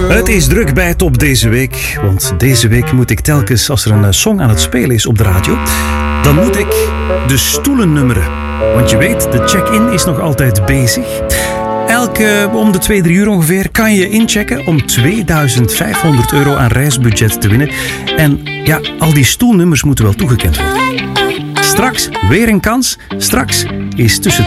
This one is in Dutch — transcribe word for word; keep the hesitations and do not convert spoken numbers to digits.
Het is druk bij Top deze week, want deze week moet ik telkens, als er een song aan het spelen is op de radio, dan moet ik de stoelen nummeren. Want je weet, de check-in is nog altijd bezig. Elke om de twee, drie uur ongeveer kan je inchecken om tweeduizend vijfhonderd euro aan reisbudget te winnen. En ja, al die stoelnummers moeten wel toegekend worden. Straks weer een kans. Straks is tussen